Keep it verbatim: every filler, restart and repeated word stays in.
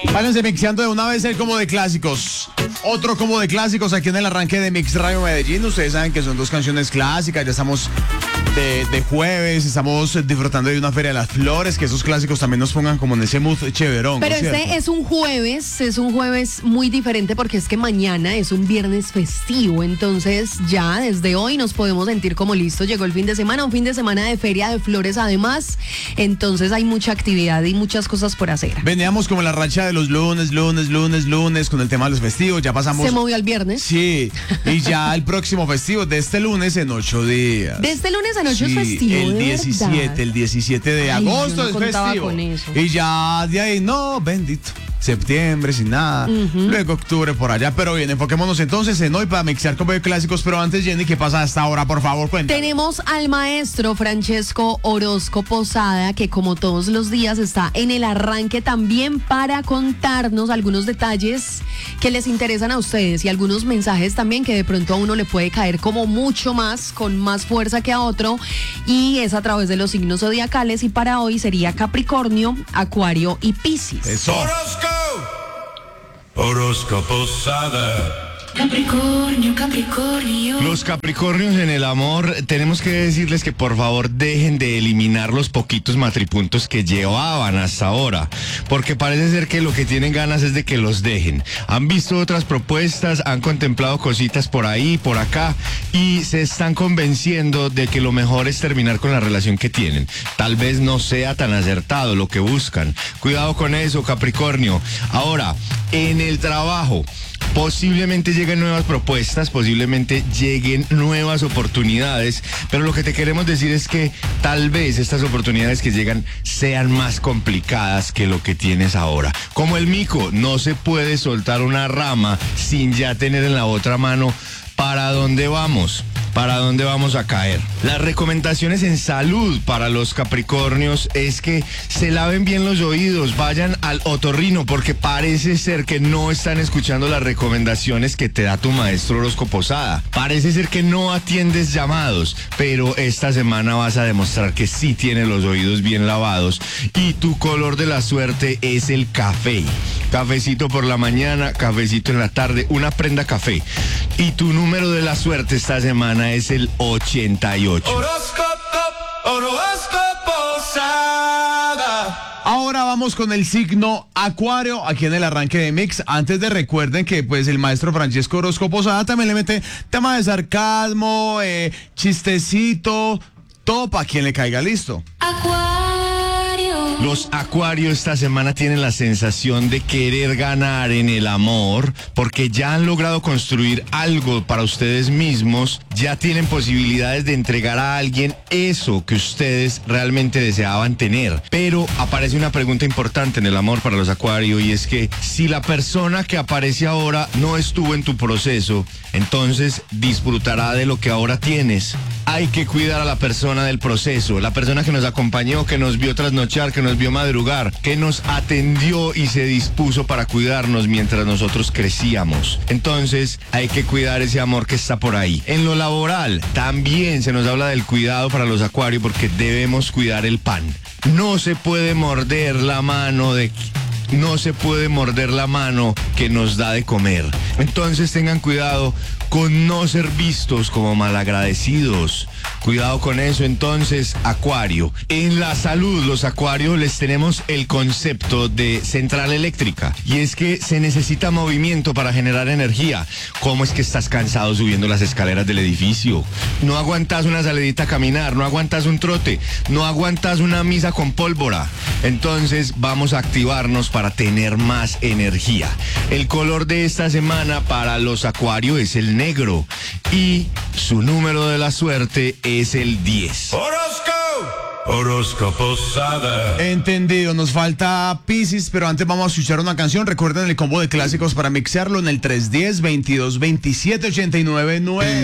Váyanse mixeando de una vez el combo de clásicos. Otro combo de clásicos aquí en el arranque de Mix Radio Medellín. Ustedes saben que son dos canciones clásicas. Ya estamos de, de jueves, estamos disfrutando de una Feria de las Flores. Que esos clásicos también nos pongan como en ese mood chéverón. Pero ¿no? este ¿Cierto? es un jueves, es un jueves muy diferente porque es que mañana es un viernes festivo. Entonces ya desde hoy nos podemos sentir como listos. Llegó el fin de semana, un fin de semana de Feria de Flores además. Entonces hay mucha actividad y muchas cosas por hacer. Veníamos como la racha de los lunes, lunes, lunes, lunes con el tema de los festivos. Ya pasamos. Se movió al viernes. Sí, y ya el próximo festivo de este lunes en ocho días. De este lunes en ocho Sí, es festivo. el ¿de diecisiete, verdad? el diecisiete de Ay, yo agosto no es contaba festivo. con eso. Y ya de ahí, no, bendito. Septiembre sin nada, uh-huh. Luego octubre por allá, pero bien, enfoquémonos entonces en hoy para mixar con clásicos, pero antes, Jenny, ¿qué pasa hasta ahora? Por favor, cuéntame. Tenemos al maestro Francesco Orozco Posada, que como todos los días está en el arranque también para contarnos algunos detalles que les interesan a ustedes y algunos mensajes también que de pronto a uno le puede caer como mucho más, con más fuerza que a otro, y es a través de los signos zodiacales, y para hoy sería Capricornio, Acuario y Piscis. Eso. Orozco Posada. Capricornio, Capricornio. Los Capricornios en el amor, tenemos que decirles que por favor dejen de eliminar los poquitos matripuntos que llevaban hasta ahora, porque parece ser que lo que tienen ganas es de que los dejen. Han visto otras propuestas, han contemplado cositas por ahí, por acá, y se están convenciendo de que lo mejor es terminar con la relación que tienen. Tal vez no sea tan acertado lo que buscan. Cuidado con eso, Capricornio. Ahora, en el trabajo, posiblemente lleguen nuevas propuestas, posiblemente lleguen nuevas oportunidades, pero lo que te queremos decir es que tal vez estas oportunidades que llegan sean más complicadas que lo que tienes ahora. Como el mico, no se puede soltar una rama sin ya tener en la otra mano para dónde vamos. ¿Para dónde vamos a caer? Las recomendaciones en salud para los Capricornios es que se laven bien los oídos, vayan al otorrino, porque parece ser que no están escuchando las recomendaciones que te da tu maestro Orozco Posada. Parece ser que no atiendes llamados, pero esta semana vas a demostrar que sí tienes los oídos bien lavados y tu color de la suerte es el café. Cafecito por la mañana, cafecito en la tarde, una prenda café. Y tu número de la suerte esta semana es el ochenta y ocho. Horóscopo, Horóscopo Posada. Ahora vamos con el signo Acuario aquí en el arranque de Mix. Antes de recuerden que pues el maestro Francesco Orozco Posada también le mete tema de sarcasmo, eh, chistecito, todo para quien le caiga listo. Acuario. Los Acuarios esta semana tienen la sensación de querer ganar en el amor porque ya han logrado construir algo para ustedes mismos, ya tienen posibilidades de entregar a alguien eso que ustedes realmente deseaban tener. Pero aparece una pregunta importante en el amor para los Acuarios y es que si la persona que aparece ahora no estuvo en tu proceso, entonces disfrutará de lo que ahora tienes. Hay que cuidar a la persona del proceso, la persona que nos acompañó, que nos vio trasnochar, que nos vio madrugar, que nos atendió y se dispuso para cuidarnos mientras nosotros crecíamos. Entonces hay que cuidar ese amor que está por ahí. En lo laboral también se nos habla del cuidado para los Acuarios porque debemos cuidar el pan. No se puede morder la mano de... No se puede morder la mano que nos da de comer. Entonces tengan cuidado con no ser vistos como malagradecidos. Cuidado con eso. Entonces, Acuario. En la salud, los Acuarios les tenemos el concepto de central eléctrica. Y es que se necesita movimiento para generar energía. ¿Cómo es que estás cansado subiendo las escaleras del edificio? No aguantas una salidita a caminar, no aguantas un trote, no aguantas una misa con pólvora. Entonces, vamos a activarnos para para tener más energía. El color de esta semana para los Acuarios es el negro y su número de la suerte es el diez. Horóscopo, Horóscopo Posada. Entendido, nos falta Piscis, pero antes vamos a escuchar una canción. Recuerden el combo de clásicos para mixearlo en el tres uno cero, veintidós, veintisiete, ochenta y nueve, nueve.